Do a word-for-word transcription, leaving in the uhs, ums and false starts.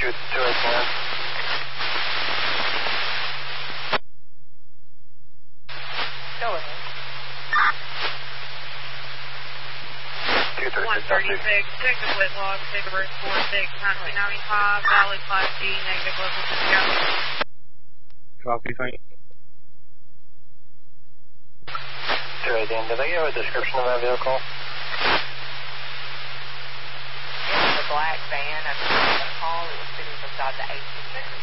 two eight one. Go ahead. one thirty-six, Jacob Whitlock, Cigarette four six nine ninety-five, Valley five G, negative level to go. Copy, thank you. two eight one, did I give a description of that vehicle? It was a black van. I took the call. It was sitting beside the eighteen.